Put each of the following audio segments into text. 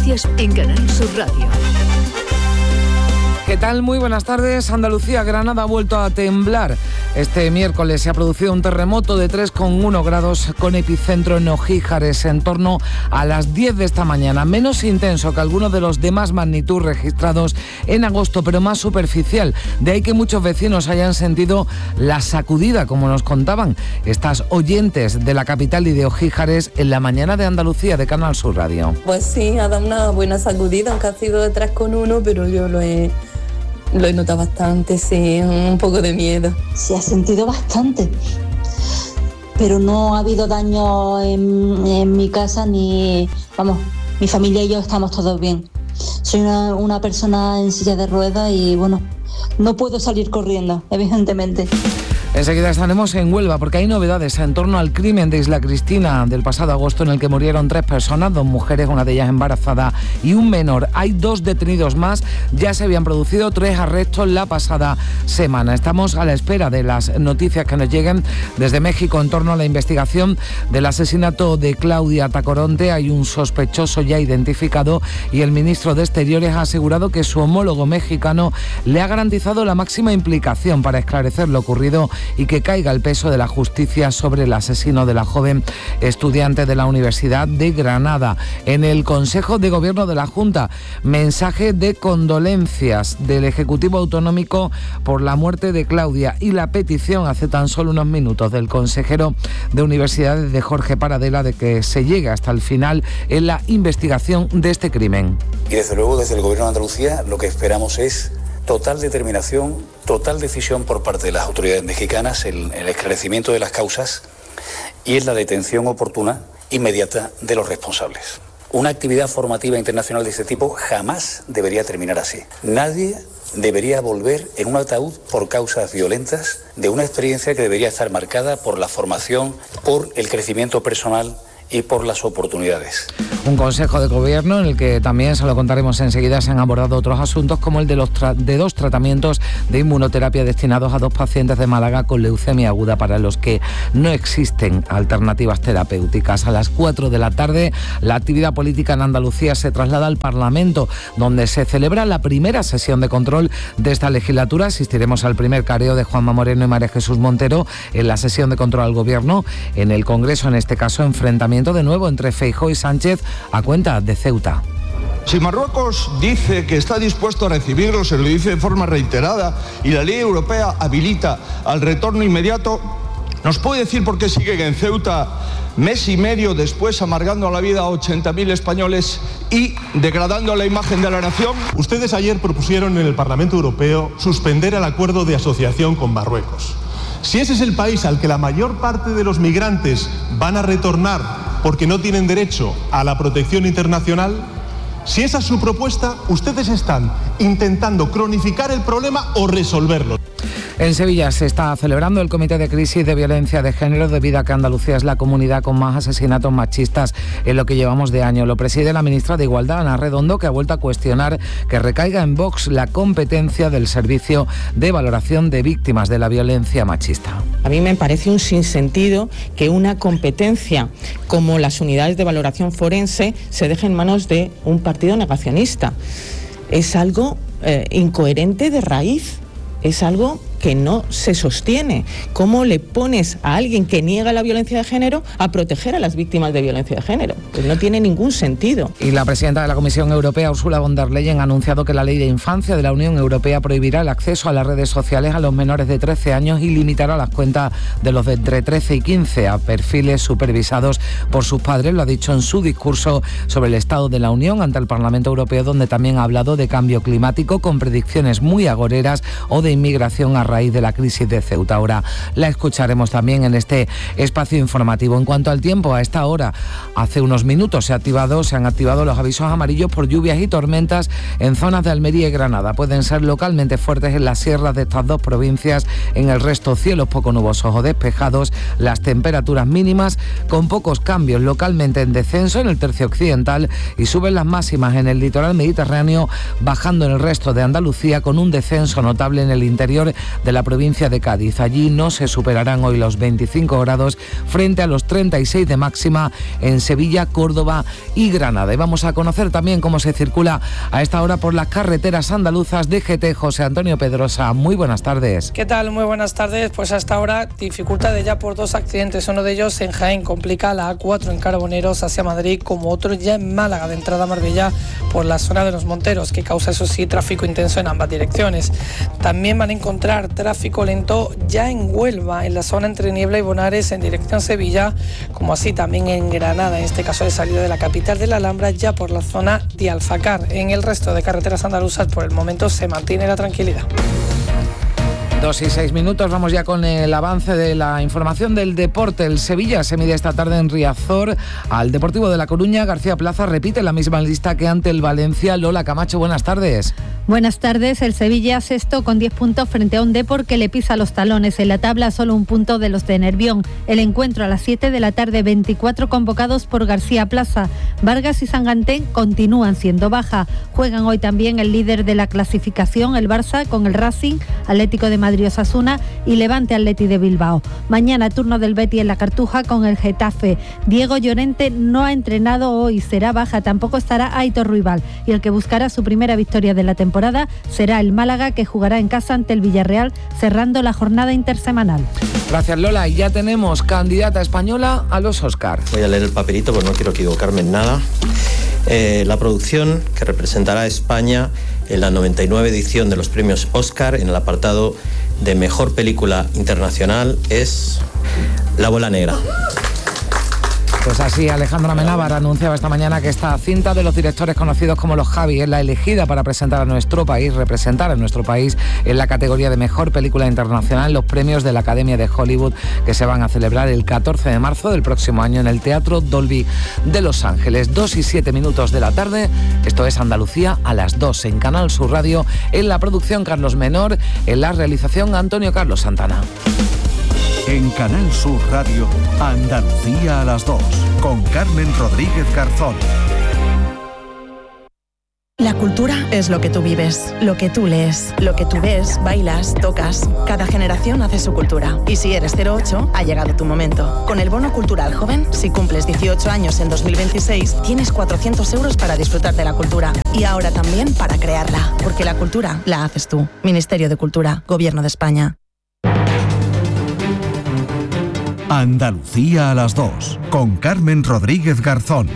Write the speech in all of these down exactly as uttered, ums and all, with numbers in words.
noticias en Canal Sur Radio. ¿Qué tal? Muy buenas tardes. Andalucía, Granada ha vuelto a temblar. Este miércoles se ha producido un terremoto de tres coma uno grados con epicentro en Ojíjares en torno a las diez de esta mañana. Menos intenso que algunos de los de más magnitud registrados en agosto, pero más superficial. De ahí que muchos vecinos hayan sentido la sacudida, como nos contaban estas oyentes de la capital y de Ojíjares en la mañana de Andalucía de Canal Sur Radio. Pues sí, ha dado una buena sacudida, aunque ha sido de tres coma uno, pero yo lo he... Lo he notado bastante, sí, un poco de miedo. Se ha sentido bastante, pero no ha habido daño en, en mi casa ni, vamos, mi familia y yo estamos todos bien. Soy una, una persona en silla de ruedas y, bueno, no puedo salir corriendo, evidentemente. Enseguida estaremos en Huelva porque hay novedades en torno al crimen de Isla Cristina del pasado agosto en el que murieron tres personas, dos mujeres, una de ellas embarazada y un menor. Hay dos detenidos más, ya se habían producido tres arrestos la pasada semana. Estamos a la espera de las noticias que nos lleguen desde México en torno a la investigación del asesinato de Claudia Tacoronte. Hay un sospechoso ya identificado y el ministro de Exteriores ha asegurado que su homólogo mexicano le ha garantizado la máxima implicación para esclarecer lo ocurrido y que caiga el peso de la justicia sobre el asesino de la joven estudiante de la Universidad de Granada. En el Consejo de Gobierno de la Junta, mensaje de condolencias del Ejecutivo Autonómico por la muerte de Claudia y la petición hace tan solo unos minutos del consejero de Universidades de Jorge Paradela de que se llegue hasta el final en la investigación de este crimen. Y desde luego desde el Gobierno de Andalucía lo que esperamos es total determinación, total decisión por parte de las autoridades mexicanas en el esclarecimiento de las causas y en la detención oportuna, inmediata, de los responsables. Una actividad formativa internacional de este tipo jamás debería terminar así. Nadie debería volver en un ataúd por causas violentas de una experiencia que debería estar marcada por la formación, por el crecimiento personal y por las oportunidades. Un consejo de gobierno en el que también, se lo contaremos enseguida, se han abordado otros asuntos como el de, los tra- de dos tratamientos de inmunoterapia destinados a dos pacientes de Málaga con leucemia aguda para los que no existen alternativas terapéuticas. A las cuatro de la tarde, la actividad política en Andalucía se traslada al Parlamento, donde se celebra la primera sesión de control de esta legislatura. Asistiremos al primer careo de Juanma Moreno y María Jesús Montero en la sesión de control al Gobierno. En el Congreso, en este caso, enfrentamiento de nuevo entre Feijóo y Sánchez a cuenta de Ceuta. Si Marruecos dice que está dispuesto a recibirlo, se lo dice de forma reiterada, y la ley europea habilita al retorno inmediato, ¿nos puede decir por qué sigue en Ceuta mes y medio después amargando la vida a ochenta mil españoles y degradando la imagen de la nación? Ustedes ayer propusieron en el Parlamento Europeo suspender el acuerdo de asociación con Marruecos. Si ese es el país al que la mayor parte de los migrantes van a retornar porque no tienen derecho a la protección internacional, si esa es su propuesta, ustedes están intentando cronificar el problema o resolverlo. En Sevilla se está celebrando el Comité de Crisis de Violencia de Género debido a que Andalucía es la comunidad con más asesinatos machistas en lo que llevamos de año. Lo preside la ministra de Igualdad, Ana Redondo, que ha vuelto a cuestionar que recaiga en Vox la competencia del Servicio de Valoración de Víctimas de la Violencia Machista. A mí me parece un sinsentido que una competencia como las unidades de valoración forense se deje en manos de un partido negacionista. Es algo eh, incoherente de raíz. Es algo que no se sostiene. ¿Cómo le pones a alguien que niega la violencia de género a proteger a las víctimas de violencia de género? Pues no tiene ningún sentido. Y la presidenta de la Comisión Europea, Ursula von der Leyen, ha anunciado que la Ley de Infancia de la Unión Europea prohibirá el acceso a las redes sociales a los menores de trece años y limitará las cuentas de los de entre trece y quince a perfiles supervisados por sus padres. Lo ha dicho en su discurso sobre el Estado de la Unión ante el Parlamento Europeo, donde también ha hablado de cambio climático con predicciones muy agoreras o de inmigración a raíz de la crisis de Ceuta. Ahora la escucharemos también en este espacio informativo. En cuanto al tiempo, a esta hora, hace unos minutos se, ha activado, se han activado los avisos amarillos por lluvias y tormentas en zonas de Almería y Granada. Pueden ser localmente fuertes en las sierras de estas dos provincias. En el resto, cielos poco nubosos o despejados. Las temperaturas mínimas con pocos cambios, localmente en descenso en el tercio occidental, y suben las máximas en el litoral mediterráneo, bajando en el resto de Andalucía con un descenso notable en el interior de la provincia de Cádiz. Allí no se superarán hoy los veinticinco grados frente a los treinta y seis de máxima en Sevilla, Córdoba y Granada. Y vamos a conocer también cómo se circula a esta hora por las carreteras andaluzas. D G T, José Antonio Pedrosa, muy buenas tardes. ¿Qué tal? Muy buenas tardes. Pues hasta ahora dificultades ya por dos accidentes. Uno de ellos en Jaén complica la A cuatro en Carboneros hacia Madrid, como otro ya en Málaga de entrada a Marbella por la zona de los Monteros, que causa eso sí tráfico intenso en ambas direcciones. También van a encontrar tráfico lento ya en Huelva, en la zona entre Niebla y Bonares en dirección Sevilla, como así también en Granada, en este caso de salida de la capital de la Alhambra, ya por la zona de Alfacar. En el resto de carreteras andaluzas por el momento se mantiene la tranquilidad. Dos y seis minutos, vamos ya con el avance de la información del deporte. El Sevilla se mide esta tarde en Riazor al Deportivo de La Coruña. García Plaza repite la misma lista que ante el Valencia. Lola Camacho, buenas tardes. Buenas tardes. El Sevilla sexto con diez puntos frente a un Depor que le pisa los talones. En la tabla solo un punto de los de Nervión. El encuentro a las siete de la tarde, veinticuatro convocados por García Plaza. Vargas y Sangantén continúan siendo baja. Juegan hoy también el líder de la clasificación, el Barça, con el Racing, Atlético de Madrid, Madrid Osasuna y Levante Atleti de Bilbao. Mañana turno del Betis en la Cartuja con el Getafe. Diego Llorente no ha entrenado hoy, será baja, tampoco estará Aitor Ruibal, y el que buscará su primera victoria de la temporada será el Málaga, que jugará en casa ante el Villarreal cerrando la jornada intersemanal. Gracias, Lola. Y ya tenemos candidata española a los Oscar. Voy a leer el papelito porque no quiero equivocarme en nada. Eh, la producción que representará a España en la noventa y nueve edición de los premios Oscar en el apartado de Mejor Película Internacional es La Bola Negra. Pues así, Alejandra Amenábar anunciaba esta mañana que esta cinta de los directores conocidos como los Javi es la elegida para presentar a nuestro país, representar a nuestro país en la categoría de Mejor Película Internacional en los premios de la Academia de Hollywood, que se van a celebrar el catorce de marzo del próximo año en el Teatro Dolby de Los Ángeles. Dos y siete minutos de la tarde, esto es Andalucía a las dos en Canal Sur Radio, en la producción Carlos Menor, en la realización Antonio Carlos Santana. En Canal Sur Radio, Andalucía a las dos, con Carmen Rodríguez Garzón. La cultura es lo que tú vives, lo que tú lees, lo que tú ves, bailas, tocas. Cada generación hace su cultura. Y si eres cero ocho, ha llegado tu momento. Con el Bono Cultural Joven, si cumples dieciocho años en dos mil veintiséis, tienes cuatrocientos euros para disfrutar de la cultura. Y ahora también para crearla, porque la cultura la haces tú. Ministerio de Cultura, Gobierno de España. Andalucía a las dos, con Carmen Rodríguez Garzón.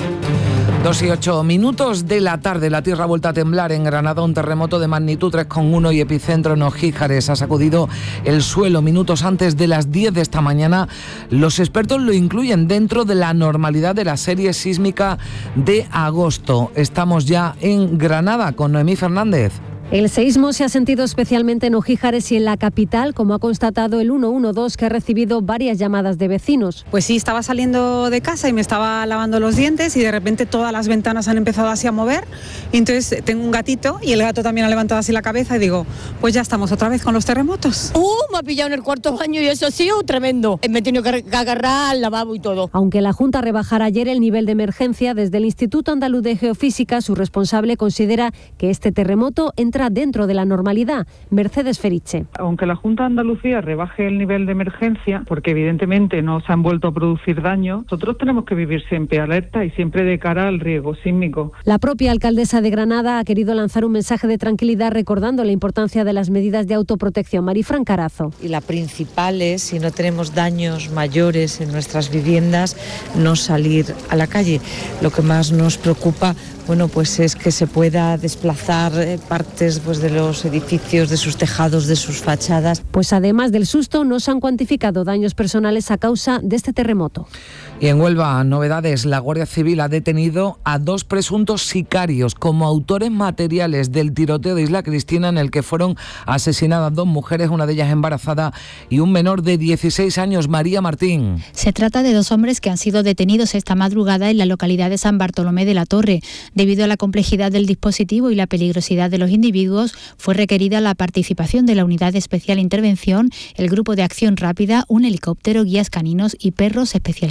Dos y ocho minutos de la tarde, la tierra ha vuelto a temblar en Granada. Un terremoto de magnitud tres coma uno y epicentro en Ojíjares ha sacudido el suelo minutos antes de las diez de esta mañana. Los expertos lo incluyen dentro de la normalidad de la serie sísmica de agosto. Estamos ya en Granada con Noemí Fernández. El seísmo se ha sentido especialmente en Ojíjares y en la capital, como ha constatado el uno uno dos, que ha recibido varias llamadas de vecinos. Pues sí, estaba saliendo de casa y me estaba lavando los dientes y de repente todas las ventanas han empezado así a mover. Y entonces tengo un gatito y el gato también ha levantado así la cabeza y digo, pues ya estamos otra vez con los terremotos. ¡Uh! Me ha pillado en el cuarto baño y eso ha sido tremendo. Me he tenido que agarrar al lavabo y todo. Aunque la Junta rebajara ayer el nivel de emergencia, desde el Instituto Andaluz de Geofísica, su responsable considera que este terremoto entra dentro de la normalidad. Mercedes Feriche. Aunque la Junta de Andalucía rebaje el nivel de emergencia, porque evidentemente no se han vuelto a producir daños, nosotros tenemos que vivir siempre alerta y siempre de cara al riesgo sísmico. La propia alcaldesa de Granada ha querido lanzar un mensaje de tranquilidad recordando la importancia de las medidas de autoprotección. Marifran Carazo. Y la principal es, si no tenemos daños mayores en nuestras viviendas, no salir a la calle. Lo que más nos preocupa, bueno, pues es que se pueda desplazar eh, partes pues, de los edificios, de sus tejados, de sus fachadas. Pues además del susto, no se han cuantificado daños personales a causa de este terremoto. Y en Huelva, novedades. La Guardia Civil ha detenido a dos presuntos sicarios como autores materiales del tiroteo de Isla Cristina, en el que fueron asesinadas dos mujeres, una de ellas embarazada, y un menor de dieciséis años, María Martín. Se trata de dos hombres que han sido detenidos esta madrugada en la localidad de San Bartolomé de la Torre. Debido a la complejidad del dispositivo y la peligrosidad de los individuos, fue requerida la participación de la Unidad de Especial Intervención, el Grupo de Acción Rápida, un helicóptero, guías caninos y perros especializados.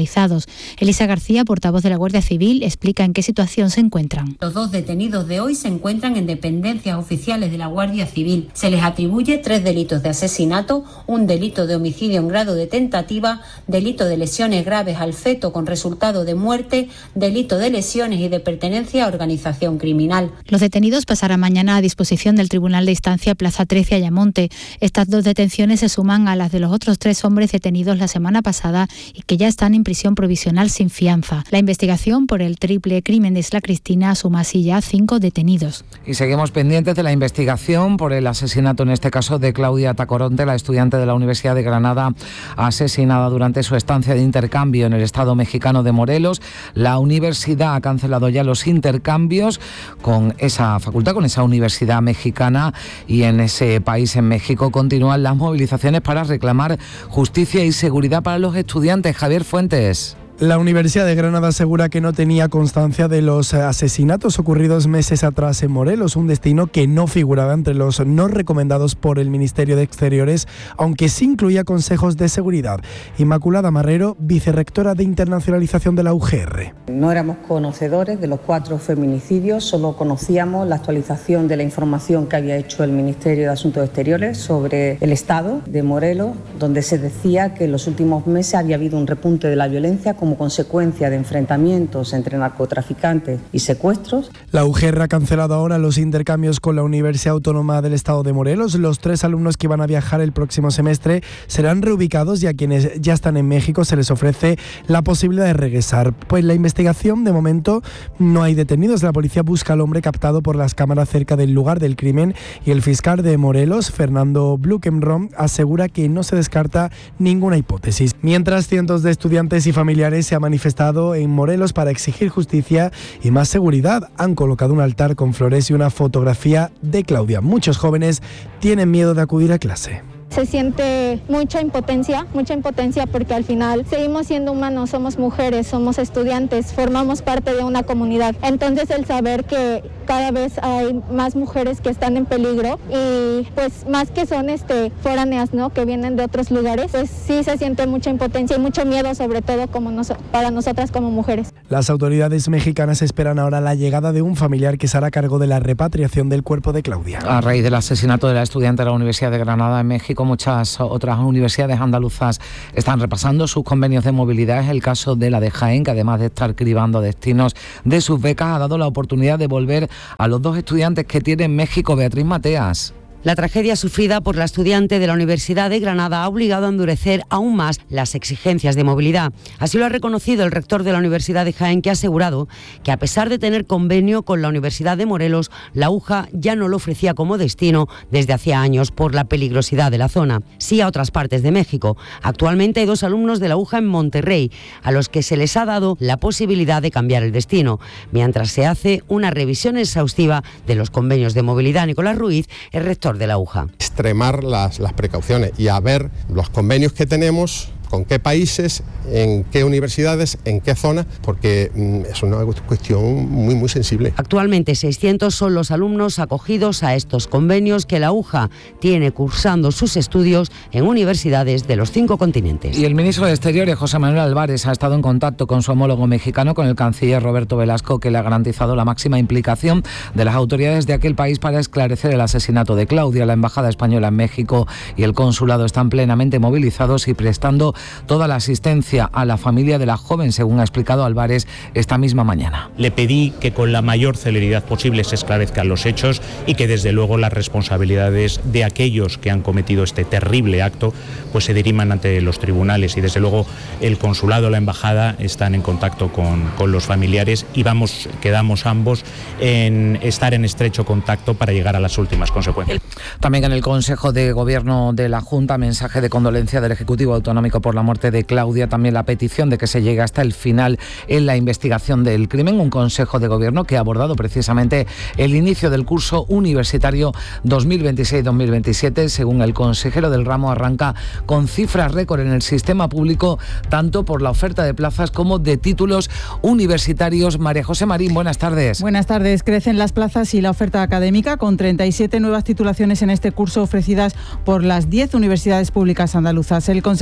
detenidos. Elisa García, portavoz de la Guardia Civil, explica en qué situación se encuentran. Los dos detenidos de hoy se encuentran en dependencias oficiales de la Guardia Civil. Se les atribuye tres delitos de asesinato, un delito de homicidio en grado de tentativa, delito de lesiones graves al feto con resultado de muerte, delito de lesiones y de pertenencia a organización criminal. Los detenidos pasarán mañana a disposición del Tribunal de Instancia Plaza trece Ayamonte. Estas dos detenciones se suman a las de los otros tres hombres detenidos la semana pasada y que ya están en prisión provisional sin fianza. La investigación por el triple crimen de Isla Cristina suma así ya cinco detenidos. Y seguimos pendientes de la investigación por el asesinato, en este caso, de Claudia Tacoronte, la estudiante de la Universidad de Granada, asesinada durante su estancia de intercambio en el estado mexicano de Morelos. La universidad ha cancelado ya los intercambios con esa facultad, con esa universidad mexicana, y en ese país, en México, continúan las movilizaciones para reclamar justicia y seguridad para los estudiantes. Javier Fuentes. La Universidad de Granada asegura que no tenía constancia de los asesinatos ocurridos meses atrás en Morelos, un destino que no figuraba entre los no recomendados por el Ministerio de Exteriores, aunque sí incluía consejos de seguridad. Inmaculada Marrero, vicerrectora de Internacionalización de la U G R. No éramos conocedores de los cuatro feminicidios, solo conocíamos la actualización de la información que había hecho el Ministerio de Asuntos Exteriores sobre el estado de Morelos, donde se decía que en los últimos meses había habido un repunte de la violencia como consecuencia de enfrentamientos entre narcotraficantes y secuestros. La U G R ha cancelado ahora los intercambios con la Universidad Autónoma del Estado de Morelos. Los tres alumnos que van a viajar el próximo semestre serán reubicados, y a quienes ya están en México se les ofrece la posibilidad de regresar. Pues la investigación, de momento, no hay detenidos. La policía busca al hombre captado por las cámaras cerca del lugar del crimen, y el fiscal de Morelos, Fernando Blukenrom, asegura que no se descarta ninguna hipótesis. Mientras, cientos de estudiantes y familiares se han manifestado en Morelos para exigir justicia y más seguridad. Han colocado un altar con flores y una fotografía de Claudia. Muchos jóvenes tienen miedo de acudir a clase. Se siente mucha impotencia, mucha impotencia porque al final seguimos siendo humanos, somos mujeres, somos estudiantes, formamos parte de una comunidad. Entonces el saber que cada vez hay más mujeres que están en peligro y pues más que son este, foráneas, ¿no?, que vienen de otros lugares, pues sí se siente mucha impotencia y mucho miedo, sobre todo como nos, para nosotras como mujeres. Las autoridades mexicanas esperan ahora la llegada de un familiar que se hará cargo de la repatriación del cuerpo de Claudia. A raíz del asesinato de la estudiante de la Universidad de Granada en México, muchas otras universidades andaluzas están repasando sus convenios de movilidad. Es el caso de la de Jaén, que además de estar cribando destinos de sus becas, ha dado la oportunidad de volver a los dos estudiantes que tiene en México. Beatriz Mateas. La tragedia sufrida por la estudiante de la Universidad de Granada ha obligado a endurecer aún más las exigencias de movilidad. Así lo ha reconocido el rector de la Universidad de Jaén, que ha asegurado que, a pesar de tener convenio con la Universidad de Morelos, la UJA ya no lo ofrecía como destino desde hacía años por la peligrosidad de la zona. Sí a otras partes de México. Actualmente hay dos alumnos de la UJA en Monterrey, a los que se les ha dado la posibilidad de cambiar el destino, mientras se hace una revisión exhaustiva de los convenios de movilidad. Nicolás Ruiz, el rector de la UJA. Extremar las, las precauciones y a ver los convenios que tenemos, con qué países, en qué universidades, en qué zonas, porque mm, es una cuestión muy, muy sensible. Actualmente seiscientos son los alumnos acogidos a estos convenios que la UJA tiene cursando sus estudios en universidades de los cinco continentes. Y el ministro de Exteriores, José Manuel Álvarez, ha estado en contacto con su homólogo mexicano, con el canciller Roberto Velasco, que le ha garantizado la máxima implicación de las autoridades de aquel país para esclarecer el asesinato de Claudia. La Embajada Española en México y el Consulado están plenamente movilizados y prestando toda la asistencia a la familia de la joven, según ha explicado Álvarez esta misma mañana. Le pedí que con la mayor celeridad posible se esclarezcan los hechos y que desde luego las responsabilidades de aquellos que han cometido este terrible acto pues se diriman ante los tribunales, y desde luego el consulado, la embajada están en contacto con, con los familiares, y vamos, quedamos ambos en estar en estrecho contacto para llegar a las últimas consecuencias. También en el Consejo de Gobierno de la Junta, mensaje de condolencia del Ejecutivo Autonómico por la muerte de Claudia, también la petición de que se llegue hasta el final en la investigación del crimen. Un Consejo de Gobierno que ha abordado precisamente el inicio del curso universitario dos mil veintiséis dos mil veintisiete. Según el consejero del ramo, arranca con cifras récord en el sistema público, tanto por la oferta de plazas como de títulos universitarios. María José Marín, buenas tardes. Buenas tardes. Crecen las plazas y la oferta académica, con treinta y siete nuevas titulaciones en este curso ofrecidas por las diez universidades públicas andaluzas. El consejero Jorge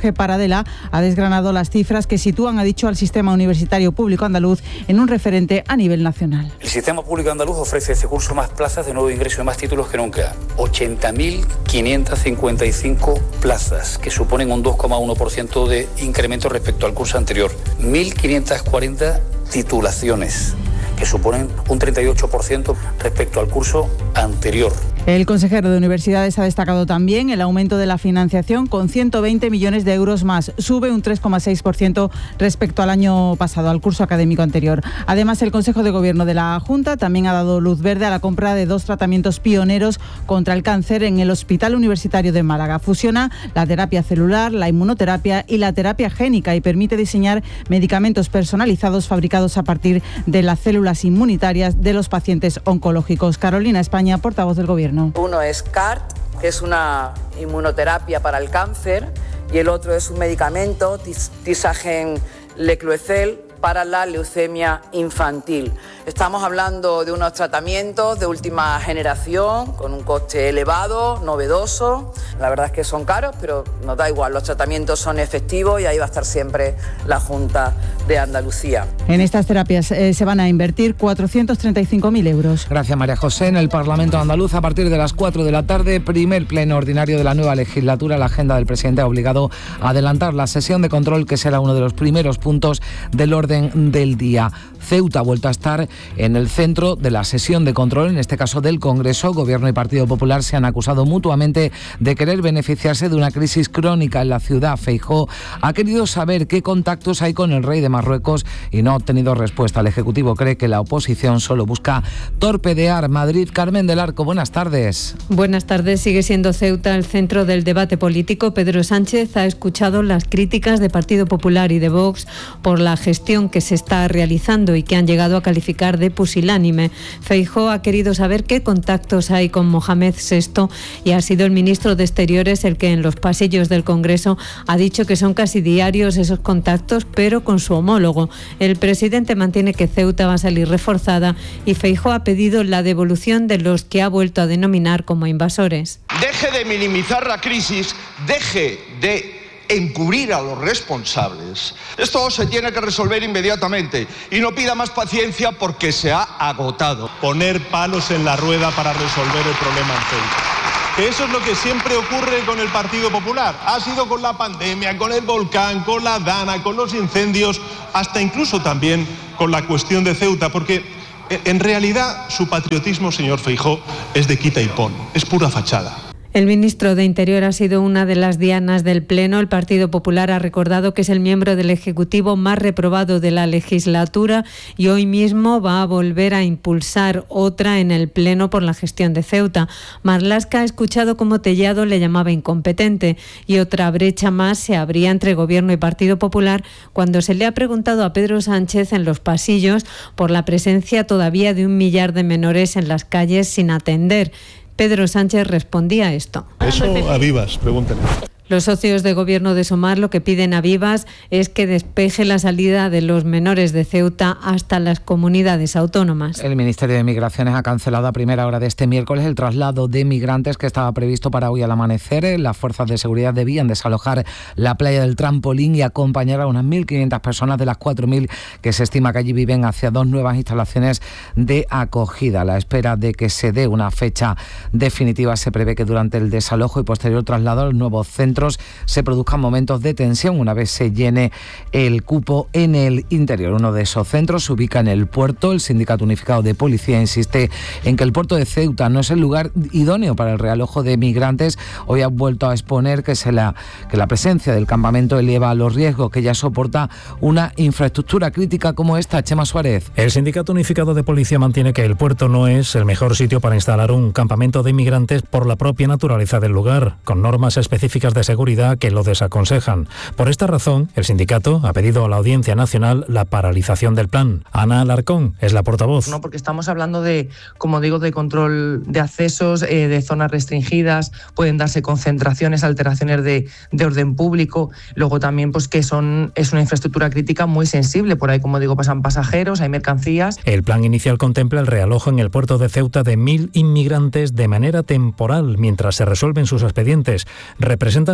Jorge Paradela ha desgranado las cifras que sitúan, ha dicho, al sistema universitario público andaluz en un referente a nivel nacional. El sistema público andaluz ofrece este curso más plazas de nuevo ingreso y más títulos que nunca. ochenta mil quinientas cincuenta y cinco plazas, que suponen un dos coma uno por ciento de incremento respecto al curso anterior. mil quinientas cuarenta titulaciones, que suponen un treinta y ocho por ciento respecto al curso anterior. El consejero de Universidades ha destacado también el aumento de la financiación con ciento veinte millones de euros más. Sube un tres coma seis por ciento respecto al año pasado, al curso académico anterior. Además, el Consejo de Gobierno de la Junta también ha dado luz verde a la compra de dos tratamientos pioneros contra el cáncer en el Hospital Universitario de Málaga. Fusiona la terapia celular, la inmunoterapia y la terapia génica y permite diseñar medicamentos personalizados fabricados a partir de las células inmunitarias de los pacientes oncológicos. Carolina España, portavoz del Gobierno. Uno es C A R T, que es una inmunoterapia para el cáncer, y el otro es un medicamento, Tisagen Lecloecel, para la leucemia infantil. Estamos hablando de unos tratamientos de última generación, con un coste elevado, novedoso. La verdad es que son caros, pero nos da igual, los tratamientos son efectivos y ahí va a estar siempre la Junta de Andalucía. En estas terapias eh, se van a invertir cuatrocientos treinta y cinco mil euros. Gracias, María José. En el Parlamento andaluz, a partir de las cuatro de la tarde, primer pleno ordinario de la nueva legislatura. La agenda del presidente ha obligado a adelantar la sesión de control, que será uno de los primeros puntos del orden del día. Ceuta ha vuelto a estar en el centro de la sesión de control, en este caso del Congreso. Gobierno y Partido Popular se han acusado mutuamente de querer beneficiarse de una crisis crónica en la ciudad. Feijóo ha querido saber qué contactos hay con el rey de Marruecos y no ha obtenido respuesta. El Ejecutivo cree que la oposición solo busca torpedear Madrid. Carmen del Arco, buenas tardes. Buenas tardes. Sigue siendo Ceuta el centro del debate político. Pedro Sánchez ha escuchado las críticas de Partido Popular y de Vox por la gestión que se está realizando y que han llegado a calificar de pusilánime. Feijóo ha querido saber qué contactos hay con Mohamed sexto y ha sido el ministro de Exteriores el que en los pasillos del Congreso ha dicho que son casi diarios esos contactos, pero con su homólogo. El presidente mantiene que Ceuta va a salir reforzada y Feijóo ha pedido la devolución de los que ha vuelto a denominar como invasores. Deje de minimizar la crisis, deje de encubrir a los responsables. Esto se tiene que resolver inmediatamente y no pida más paciencia porque se ha agotado. Poner palos en la rueda para resolver el problema en Ceuta. Que eso es lo que siempre ocurre con el Partido Popular. Ha sido con la pandemia, con el volcán, con la Dana, con los incendios, hasta incluso también con la cuestión de Ceuta, porque en realidad su patriotismo, señor Feijóo, es de quita y pon, es pura fachada. El ministro de Interior ha sido una de las dianas del Pleno. El Partido Popular ha recordado que es el miembro del Ejecutivo más reprobado de la legislatura y hoy mismo va a volver a impulsar otra en el Pleno por la gestión de Ceuta. Marlaska ha escuchado cómo Tellado le llamaba incompetente y otra brecha más se abría entre Gobierno y Partido Popular cuando se le ha preguntado a Pedro Sánchez en los pasillos por la presencia todavía de un millar de menores en las calles sin atender. Pedro Sánchez respondía a esto. Eso a Vivas, pregúntale. Los socios de gobierno de Sumar lo que piden a Vivas es que despeje la salida de los menores de Ceuta hasta las comunidades autónomas. El Ministerio de Migraciones ha cancelado a primera hora de este miércoles el traslado de migrantes que estaba previsto para hoy al amanecer. Las fuerzas de seguridad debían desalojar la playa del Trampolín y acompañar a unas mil quinientas personas de las cuatro mil que se estima que allí viven hacia dos nuevas instalaciones de acogida. A la espera de que se dé una fecha definitiva, se prevé que durante el desalojo y posterior traslado a los nuevos centros se produzcan momentos de tensión una vez se llene el cupo en el interior. Uno de esos centros se ubica en el puerto. El Sindicato Unificado de Policía insiste en que el puerto de Ceuta no es el lugar idóneo para el realojo de migrantes. Hoy ha vuelto a exponer que, se la, que la presencia del campamento eleva los riesgos, que ya soporta una infraestructura crítica como esta. Chema Suárez. El Sindicato Unificado de Policía mantiene que el puerto no es el mejor sitio para instalar un campamento de inmigrantes por la propia naturaleza del lugar, con normas específicas de seguridad que lo desaconsejan. Por esta razón, el sindicato ha pedido a la Audiencia Nacional la paralización del plan. Ana Alarcón es la portavoz. No, porque estamos hablando de, como digo, de control de accesos, eh, de zonas restringidas, pueden darse concentraciones, alteraciones de, de orden público, luego también pues que son es una infraestructura crítica muy sensible, por ahí, como digo, pasan pasajeros, hay mercancías. El plan inicial contempla el realojo en el puerto de Ceuta de mil inmigrantes de manera temporal mientras se resuelven sus expedientes. Representan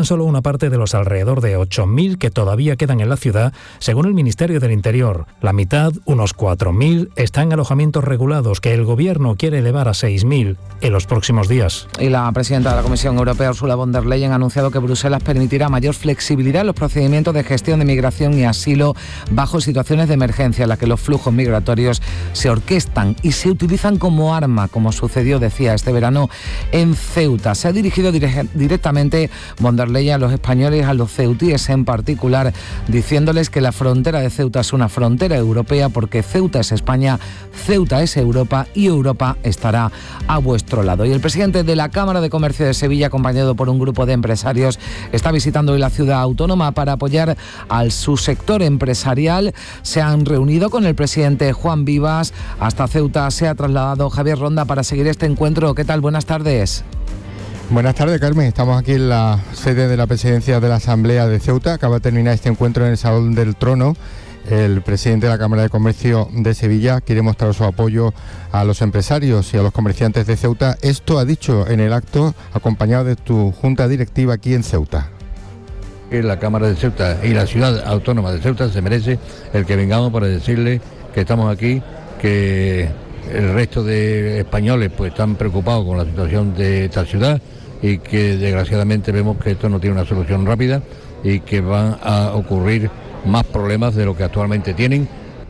tan solo una parte de los alrededor de ocho mil que todavía quedan en la ciudad, según el Ministerio del Interior. La mitad, unos cuatro mil, están en alojamientos regulados que el Gobierno quiere elevar a seis mil en los próximos días. Y la presidenta de la Comisión Europea, Ursula von der Leyen, ha anunciado que Bruselas permitirá mayor flexibilidad en los procedimientos de gestión de migración y asilo bajo situaciones de emergencia en las que los flujos migratorios se orquestan y se utilizan como arma, como sucedió, decía, este verano en Ceuta. Se ha dirigido dire- directamente von der Leyen a los españoles, a los ceutíes en particular, diciéndoles que la frontera de Ceuta es una frontera europea porque Ceuta es España, Ceuta es Europa y Europa estará a vuestro lado. Y el presidente de la Cámara de Comercio de Sevilla, acompañado por un grupo de empresarios, está visitando hoy la ciudad autónoma para apoyar al subsector empresarial. Se han reunido con el presidente Juan Vivas. Hasta Ceuta se ha trasladado Javier Ronda para seguir este encuentro. ¿Qué tal? Buenas tardes. Buenas tardes, Carmen. Estamos aquí en la sede de la presidencia de la Asamblea de Ceuta. Acaba de terminar este encuentro en el Salón del Trono. El presidente de la Cámara de Comercio de Sevilla quiere mostrar su apoyo a los empresarios y a los comerciantes de Ceuta. Esto ha dicho en el acto, acompañado de tu junta directiva aquí en Ceuta. La Cámara de Ceuta y la ciudad autónoma de Ceuta se merece el que vengamos para decirle que estamos aquí, que el resto de españoles pues están preocupados con la situación de esta ciudad y que desgraciadamente vemos que esto no tiene una solución rápida y que van a ocurrir más problemas de lo que actualmente tienen.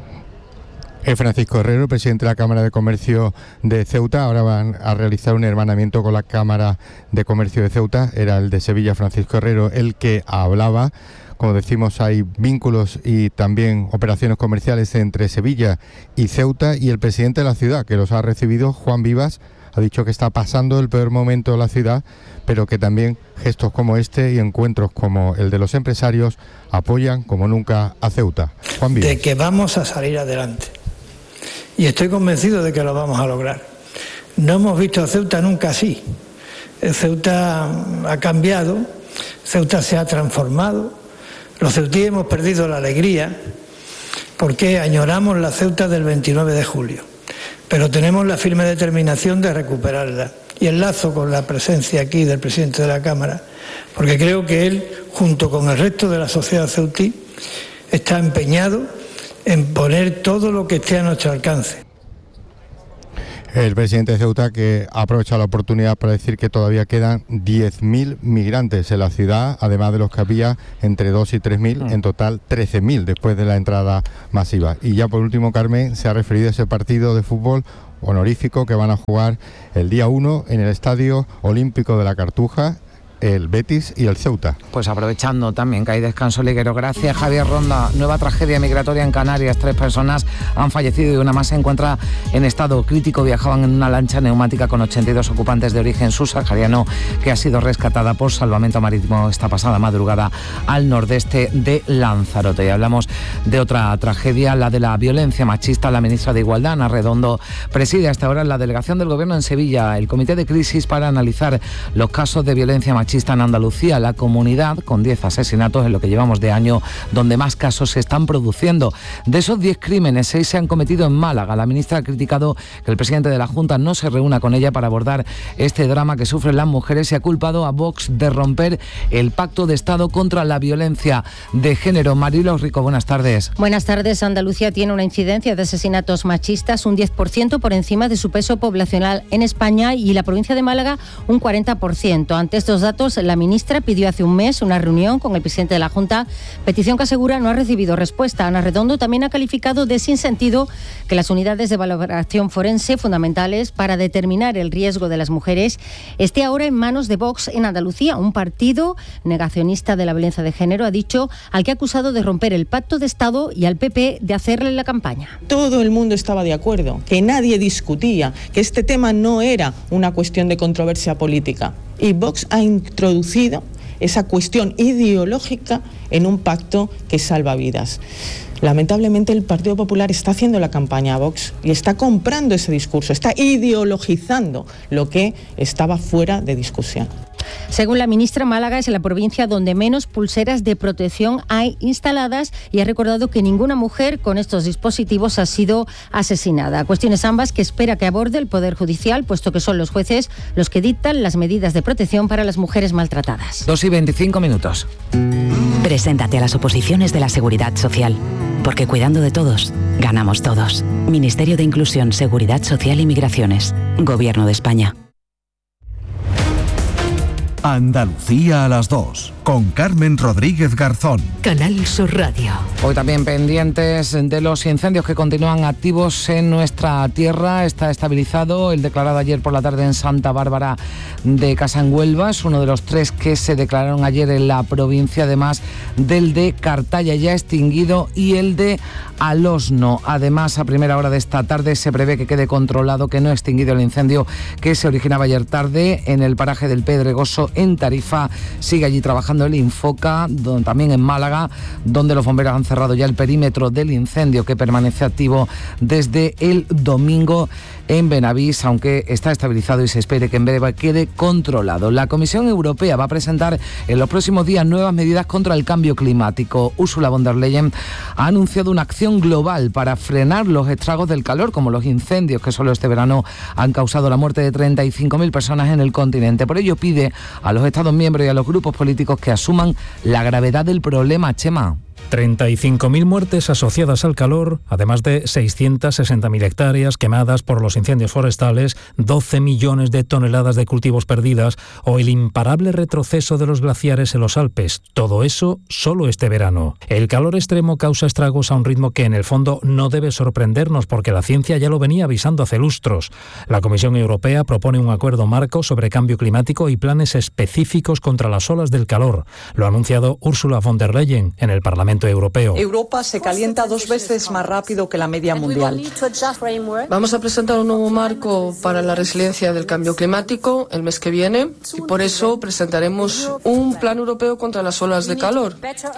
Es Francisco Herrero, presidente de la Cámara de Comercio de Ceuta. Ahora van a realizar un hermanamiento con la Cámara de Comercio de Ceuta. Era el de Sevilla, Francisco Herrero, el que hablaba. Como decimos, hay vínculos y también operaciones comerciales entre Sevilla y Ceuta, y el presidente de la ciudad, que los ha recibido, Juan Vivas, ha dicho que está pasando el peor momento de la ciudad, pero que también gestos como este y encuentros como el de los empresarios apoyan como nunca a Ceuta. Juan Vivas. De que vamos a salir adelante. Y estoy convencido de que lo vamos a lograr. No hemos visto a Ceuta nunca así. Ceuta ha cambiado, Ceuta se ha transformado. Los ceutíes hemos perdido la alegría porque añoramos la Ceuta del veintinueve de julio. Pero tenemos la firme determinación de recuperarla. Y enlazo con la presencia aquí del presidente de la Cámara, porque creo que él, junto con el resto de la sociedad ceutí, está empeñado en poner todo lo que esté a nuestro alcance. El presidente de Ceuta, que ha aprovechado la oportunidad para decir que todavía quedan diez mil migrantes en la ciudad, además de los que había entre dos y tres mil, en total trece mil después de la entrada masiva. Y ya por último, Carmen, se ha referido a ese partido de fútbol honorífico que van a jugar el día uno en el Estadio Olímpico de la Cartuja, el Betis y el Ceuta. Pues aprovechando también que hay descanso liguero. Gracias, Javier Ronda. Nueva tragedia migratoria en Canarias. Tres personas han fallecido y una más se encuentra en estado crítico. Viajaban en una lancha neumática con ochenta y dos ocupantes de origen subsahariano que ha sido rescatada por salvamento marítimo esta pasada madrugada al nordeste de Lanzarote. Y hablamos de otra tragedia, la de la violencia machista. La ministra de Igualdad, Ana Redondo, preside hasta ahora la delegación del Gobierno en Sevilla el comité de crisis para analizar los casos de violencia machista en Andalucía, la comunidad con diez asesinatos en lo que llevamos de año, donde más casos se están produciendo. De esos diez crímenes, seis se han cometido en Málaga. La ministra ha criticado que el presidente de la Junta no se reúna con ella para abordar este drama que sufren las mujeres y ha culpado a Vox de romper el pacto de Estado contra la violencia de género. Marilo Rico, buenas tardes. Buenas tardes. Andalucía tiene una incidencia de asesinatos machistas un diez por ciento por encima de su peso poblacional en España y la provincia de Málaga un cuarenta por ciento. Ante estos datos, la ministra pidió hace un mes una reunión con el presidente de la Junta, petición que asegura no ha recibido respuesta. Ana Redondo también ha calificado de sinsentido que las unidades de valoración forense fundamentales para determinar el riesgo de las mujeres esté ahora en manos de Vox en Andalucía, un partido negacionista de la violencia de género, ha dicho, al que ha acusado de romper el pacto de Estado y al P P de hacerle la campaña. Todo el mundo estaba de acuerdo, que nadie discutía, que este tema no era una cuestión de controversia política. Y Vox ha introducido esa cuestión ideológica en un pacto que salva vidas. Lamentablemente el Partido Popular está haciendo la campaña a Vox y está comprando ese discurso, está ideologizando lo que estaba fuera de discusión. Según la ministra, Málaga es la provincia donde menos pulseras de protección hay instaladas y ha recordado que ninguna mujer con estos dispositivos ha sido asesinada. Cuestiones ambas que espera que aborde el Poder Judicial, puesto que son los jueces los que dictan las medidas de protección para las mujeres maltratadas. dos y veinticinco minutos. Preséntate a las oposiciones de la Seguridad Social, porque cuidando de todos, ganamos todos. Ministerio de Inclusión, Seguridad Social y Migraciones. Gobierno de España. Andalucía a las dos, con Carmen Rodríguez Garzón. Canal Sur Radio. Hoy también pendientes de los incendios que continúan activos en nuestra tierra. Está estabilizado el declarado ayer por la tarde en Santa Bárbara de Casanhuelva. Es uno de los tres que se declararon ayer en la provincia, además del de Cartaya ya extinguido y el de Alosno. Además, a primera hora de esta tarde se prevé que quede controlado, que no ha extinguido el incendio que se originaba ayer tarde en el paraje del Pedregoso en Tarifa. Sigue allí trabajando el Infoca, donde, también en Málaga, donde los bomberos han cerrado ya el perímetro del incendio que permanece activo desde el domingo en Benavís, aunque está estabilizado y se espere que en breve quede controlado. La Comisión Europea va a presentar en los próximos días nuevas medidas contra el cambio climático. Ursula von der Leyen ha anunciado una acción global para frenar los estragos del calor, como los incendios que solo este verano han causado la muerte de treinta y cinco mil personas en el continente. Por ello pide a los Estados miembros y a los grupos políticos que asuman la gravedad del problema. Chema. treinta y cinco mil muertes asociadas al calor, además de seiscientas sesenta mil hectáreas quemadas por los incendios forestales, doce millones de toneladas de cultivos perdidas o el imparable retroceso de los glaciares en los Alpes. Todo eso solo este verano. El calor extremo causa estragos a un ritmo que en el fondo no debe sorprendernos porque la ciencia ya lo venía avisando hace lustros. La Comisión Europea propone un acuerdo marco sobre cambio climático y planes específicos contra las olas del calor. Lo ha anunciado Ursula von der Leyen en el Parlamento Europeo. Europa se calienta dos veces más rápido que la media mundial. Vamos a presentar un nuevo marco para la resiliencia del cambio climático el mes que viene y por eso presentaremos un plan europeo contra las olas de calor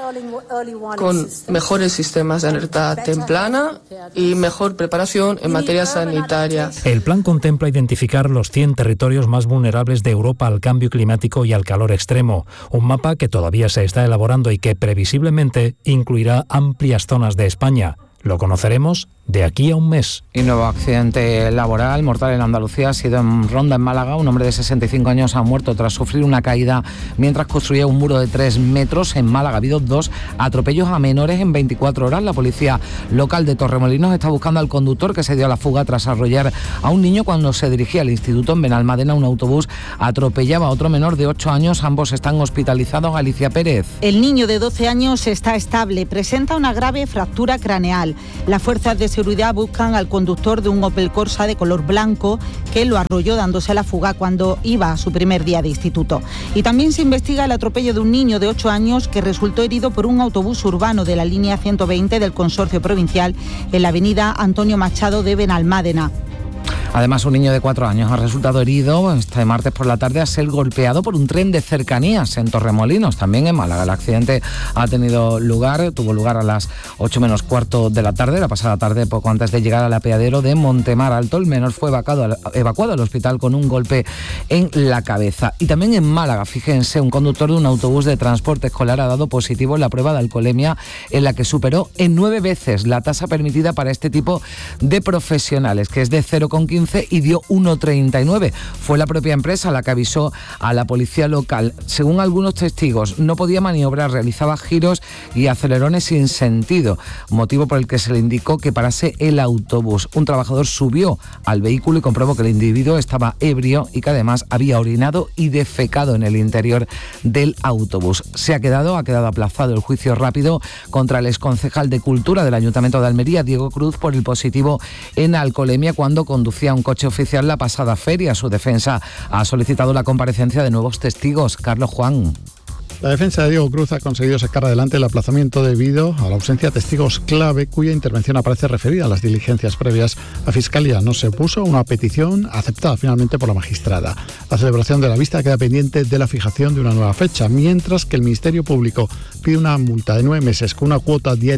con mejores sistemas de alerta temprana y mejor preparación en materia sanitaria. El plan contempla identificar los cien territorios más vulnerables de Europa al cambio climático y al calor extremo, un mapa que todavía se está elaborando y que previsiblemente incluirá amplias zonas de España. Lo conoceremos de aquí a un mes. Y nuevo accidente laboral mortal en Andalucía ha sido en Ronda, en Málaga. Un hombre de sesenta y cinco años ha muerto tras sufrir una caída mientras construía un muro de tres metros. En Málaga ha habido dos atropellos a menores en veinticuatro horas. La policía local de Torremolinos está buscando al conductor que se dio a la fuga tras arrollar a un niño cuando se dirigía al instituto en Benalmádena. Un autobús atropellaba a otro menor de ocho años. Ambos están hospitalizados. Alicia Pérez. El niño de doce años está estable, presenta una grave fractura craneal. Las fuerzas de seguridad buscan al conductor de un Opel Corsa de color blanco que lo arrolló dándose a la fuga cuando iba a su primer día de instituto. Y también se investiga el atropello de un niño de ocho años que resultó herido por un autobús urbano de la línea ciento veinte del Consorcio Provincial en la avenida Antonio Machado de Benalmádena. Además, un niño de cuatro años ha resultado herido este martes por la tarde al ser golpeado por un tren de cercanías en Torremolinos, también en Málaga. El accidente ha tenido lugar, tuvo lugar a las ocho menos cuarto de la tarde, la pasada tarde, poco antes de llegar al apeadero de Montemar Alto. El menor fue evacuado al, evacuado al hospital con un golpe en la cabeza. Y también en Málaga, fíjense, un conductor de un autobús de transporte escolar ha dado positivo en la prueba de alcoholemia, en la que superó en nueve veces la tasa permitida para este tipo de profesionales, que es de cero coma quince y dio uno coma treinta y nueve. Fue la propia empresa la que avisó a la policía local. Según algunos testigos, no podía maniobrar, realizaba giros y acelerones sin sentido, motivo por el que se le indicó que parase el autobús. Un trabajador subió al vehículo y comprobó que el individuo estaba ebrio y que además había orinado y defecado en el interior del autobús. Se ha quedado, ha quedado aplazado el juicio rápido contra el exconcejal de Cultura del Ayuntamiento de Almería, Diego Cruz, por el positivo en alcoholemia cuando conducía un coche oficial la pasada feria. Su defensa ha solicitado la comparecencia de nuevos testigos. Carlos Juan. La defensa de Diego Cruz ha conseguido sacar adelante el aplazamiento debido a la ausencia de testigos clave cuya intervención aparece referida a las diligencias previas. La Fiscalía no se opuso a una petición aceptada finalmente por la magistrada. La celebración de la vista queda pendiente de la fijación de una nueva fecha, mientras que el Ministerio Público pide una multa de nueve meses con una cuota diaria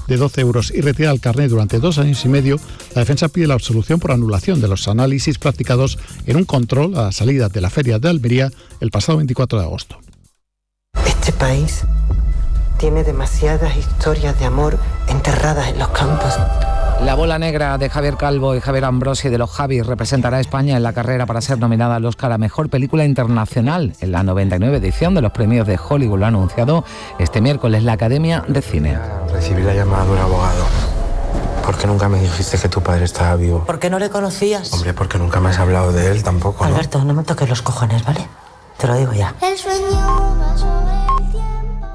de doce euros y retira el carnet durante dos años y medio, la defensa pide la absolución por anulación de los análisis practicados en un control a la salida de la Feria de Almería el pasado veinticuatro de agosto. Este país tiene demasiadas historias de amor enterradas en los campos. La bola negra de Javier Calvo y Javier Ambrosi de los Javis representará a España en la carrera para ser nominada al Oscar a Mejor Película Internacional en la noventa y nueve edición de los premios de Hollywood. Lo ha anunciado este miércoles la Academia de Cine. Recibí la llamada de un abogado. ¿Por qué nunca me dijiste que tu padre estaba vivo? ¿Por qué no le conocías? Hombre, porque nunca me has hablado de él tampoco, ¿no? Alberto, no me toques los cojones, ¿vale? Te lo digo ya. El sueño va sobre el tiempo.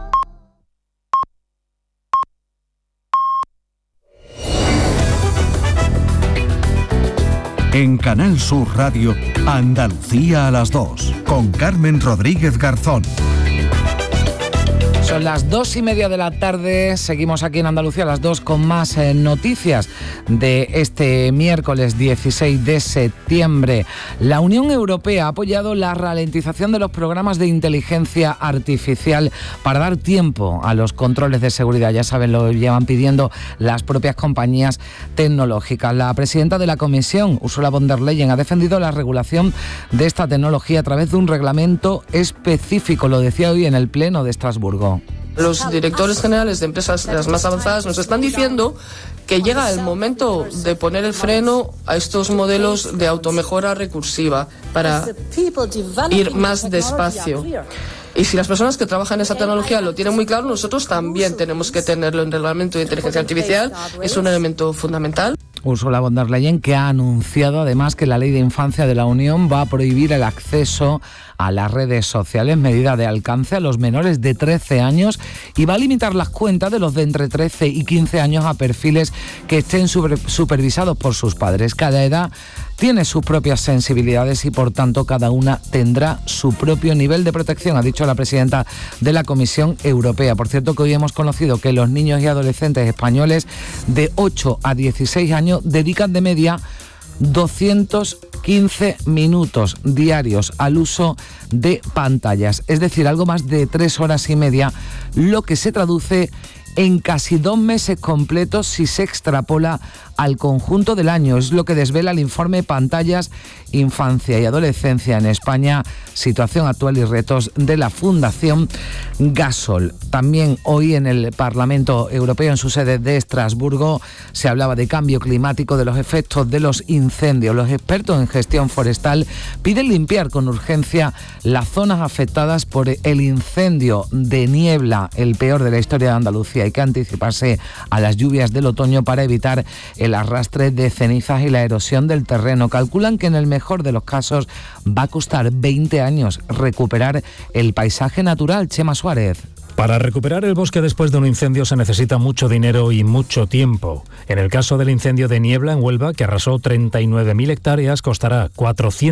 En Canal Sur Radio, Andalucía a las dos, con Carmen Rodríguez Garzón. Son las dos y media de la tarde, seguimos aquí en Andalucía a las dos con más eh, noticias de este miércoles dieciséis de septiembre. La Unión Europea ha apoyado la ralentización de los programas de inteligencia artificial para dar tiempo a los controles de seguridad. Ya saben, lo llevan pidiendo las propias compañías tecnológicas. La presidenta de la Comisión, Ursula von der Leyen, ha defendido la regulación de esta tecnología a través de un reglamento específico. Lo decía hoy en el Pleno de Estrasburgo. Los directores generales de empresas de las más avanzadas nos están diciendo que llega el momento de poner el freno a estos modelos de automejora recursiva para ir más despacio. Y si las personas que trabajan en esa tecnología lo tienen muy claro, nosotros también tenemos que tenerlo en el reglamento de inteligencia artificial. Es un elemento fundamental. Ursula von der Leyen, que ha anunciado además que la Ley de Infancia de la Unión va a prohibir el acceso a las redes sociales, medida de alcance a los menores de trece años, y va a limitar las cuentas de los de entre trece y quince años a perfiles que estén super, supervisados por sus padres. Cada edad tiene sus propias sensibilidades y, por tanto, cada una tendrá su propio nivel de protección, ha dicho la presidenta de la Comisión Europea. Por cierto, que hoy hemos conocido que los niños y adolescentes españoles de ocho a dieciséis años dedican de media doscientos quince minutos diarios al uso de pantallas, es decir, algo más de tres horas y media, lo que se traduce en casi dos meses completos si se extrapola al conjunto del año. Es lo que desvela el informe Pantallas, Infancia y Adolescencia en España, situación actual y retos de la Fundación Gasol. También hoy en el Parlamento Europeo, en su sede de Estrasburgo, se hablaba de cambio climático, de los efectos de los incendios. Los expertos en gestión forestal piden limpiar con urgencia las zonas afectadas por el incendio de niebla, el peor de la historia de Andalucía. Hay que anticiparse a las lluvias del otoño para evitar el arrastre de cenizas y la erosión del terreno. Calculan que en el mejor de los casos va a costar veinte años recuperar el paisaje natural. Chema Suárez. Para recuperar el bosque después de un incendio se necesita mucho dinero y mucho tiempo. En el caso del incendio de niebla en Huelva, que arrasó treinta y nueve mil hectáreas, costará cuatrocientos